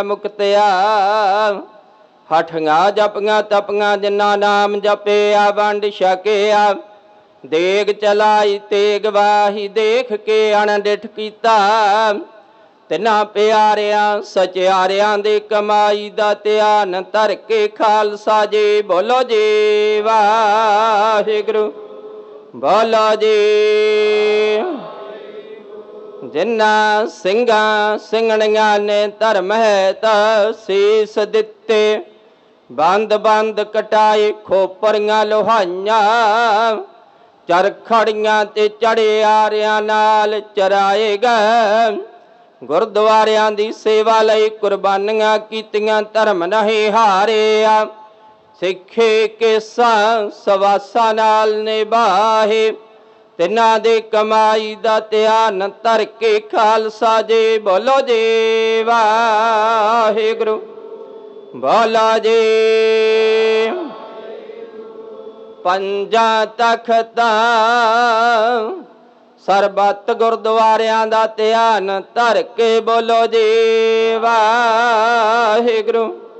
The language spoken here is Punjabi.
ਮੁਕਤਿਆ। ਹਠੀਆਂ ਜਪੀਆਂ ਤਪੀਆਂ ਜਿਨ੍ਹਾਂ ਨਾਮ ਜਪਿਆ ਵੰਡ ਛਕਿਆ। ਦੇਗ ਚਲਾਈ ਤੇਗ ਵਾਹੀ ਦੇਖ ਕੇ ਅਣਡਿਠ ਕੀਤਾ। ਤਿੰਨਾਂ ਪਿਆਰਿਆਂ ਸਚਿਆਰਿਆਂ ਦੇ ਕਮਾਈ ਦਾ ਧਿਆਨ ਧਰ ਕੇ ਖਾਲਸਾ ਜੀ ਬੋਲੋ ਜੀ ਵਾਹਿਗੁਰੂ ਬੋਲੋ ਜੀ। ਜਿਨ੍ਹਾਂ ਸਿੰਘਾਂ ਸਿੰਘਣੀਆਂ ਨੇ ਧਰਮ ਹੈ ਤਾਂ ਸੀਸ ਦਿੱਤੇ। ਬੰਦ ਬੰਦ ਕਟਾਏ ਖੋਪਰੀਆਂ ਲੋਹਾਈਆਂ। ਚਰਖੜੀਆਂ ਤੇ ਚੜਿਆਰਿਆਂ ਨਾਲ ਚਰਾਏ ਗਏ। ਗੁਰਦੁਆਰਿਆਂ ਦੀ ਸੇਵਾ ਲਈ ਕੁਰਬਾਨੀਆਂ ਕੀਤੀਆਂ ਧਰਮ ਨਹੀਂ ਹਾਰਿਆ। ਸਿੱਖੇ ਕੇਸਾਂ ਸਵਾਸਾਂ ਨਾਲ ਨਿਭਾਏ। ਤਿੰਨਾਂ ਦੇ ਕਮਾਈ ਦਾ ਧਿਆਨ ਧਰ ਕੇ ਖਾਲਸਾ ਜੀ ਬੋਲੋ ਜੀ ਵਾਹਿਗੁਰੂ ਬੋਲੋ ਜੀ। ਪੰਜਾਂ ਤਖਤਾਂ ਸਰਬੱਤ ਗੁਰਦੁਆਰਿਆਂ ਦਾ ਧਿਆਨ ਧਰ ਕੇ ਬੋਲੋ ਜੀ ਵਾਹਿਗੁਰੂ